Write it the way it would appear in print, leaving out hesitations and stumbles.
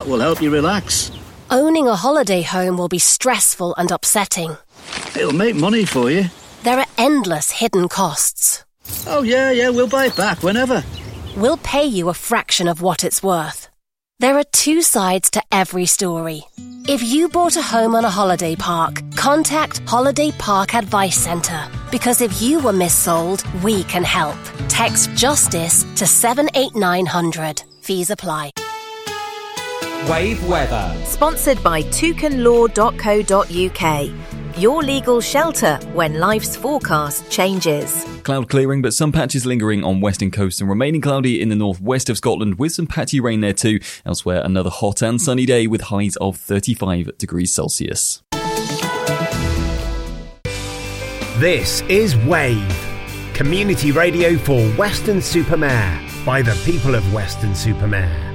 will help you relax. Owning a holiday home will be stressful and upsetting. It'll make money for you. There are endless hidden costs. Oh, yeah, we'll buy it back whenever. We'll pay you a fraction of what it's worth. There are two sides to every story. If you bought a home on a holiday park, contact Holiday Park Advice Centre. Because if you were missold, we can help. Text JUSTICE to 78900. Fees apply. Wave weather. Sponsored by toucanlaw.co.uk. Your legal shelter when life's forecast changes. Cloud clearing, but some patches lingering on western coast and remaining cloudy in the northwest of Scotland with some patchy rain there too. Elsewhere, another hot and sunny day with highs of 35 degrees Celsius. This is Wave, community radio for Weston-super-Mare by the people of Weston-super-Mare.